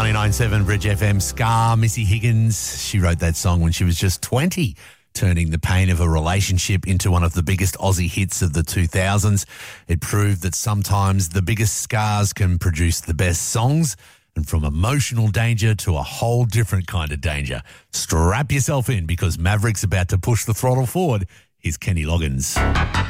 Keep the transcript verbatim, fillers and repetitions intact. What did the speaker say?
ninety-nine point seven Bridge F M. Scar, Missy Higgins. She wrote that song when she was just twenty, turning the pain of a relationship into one of the biggest Aussie hits of the two thousands. It proved that sometimes the biggest scars can produce the best songs, and from emotional danger to a whole different kind of danger. Strap yourself in because Maverick's about to push the throttle forward. Here's Kenny Loggins.